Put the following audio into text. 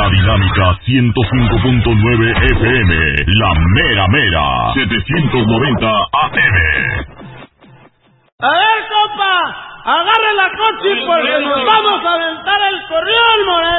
Dinámica 105.9 FM, la mera mera, 790 AM. A ver, compa, agarre la coche porque nos vamos a aventar el corrión, Moreno.